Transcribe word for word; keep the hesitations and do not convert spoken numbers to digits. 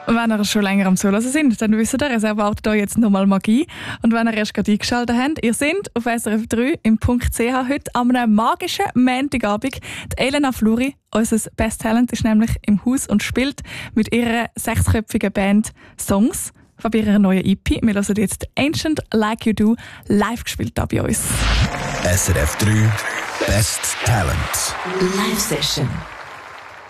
Wenn ihr schon länger am Zuhören sind, dann wisst ihr, es erwartet euch jetzt nochmal Magie. Und wenn ihr erst gerade eingeschaltet habt, ihr seid auf S R F drei im Punkt C H heute am einem magischen Montagabend. Die Elena Fluri, unser Best Talent, ist nämlich im Haus und spielt mit ihrer sechsköpfigen Band Songs von ihrer neuen E P. Wir hören jetzt Ancient Like You Do live gespielt da bei uns. S R F drei Best Talent Live Session.